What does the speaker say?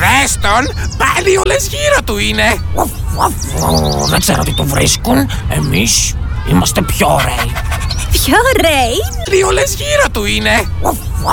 Δες τον, πάλι όλες γύρω του είναι. Δεν ξέρω τι του βρίσκουν. Εμείς είμαστε πιο ωραίοι. Πιο ωραίοι? Πάλι όλες γύρω του είναι.